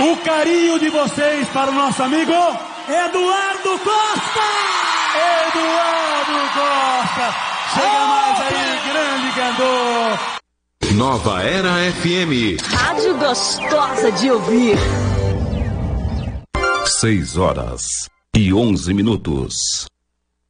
o carinho de vocês para o nosso amigo Eduardo Costa! Eduardo Costa! Chega mais aí, grande cantor! Nova Era FM. Rádio gostosa de ouvir. 6 horas e 11 minutos.